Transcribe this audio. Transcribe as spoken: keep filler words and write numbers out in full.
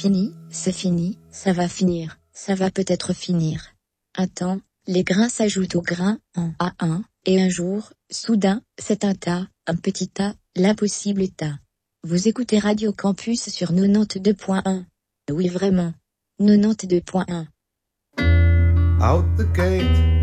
fini, c'est fini, ça va finir, ça va peut-être finir. Un temps, les grains s'ajoutent aux grains, un à un, et un jour, soudain, c'est un tas, un petit tas, l'impossible tas. Vous écoutez Radio Campus sur quatre-vingt-douze point un. Oui vraiment. quatre-vingt-douze point un. Out the gate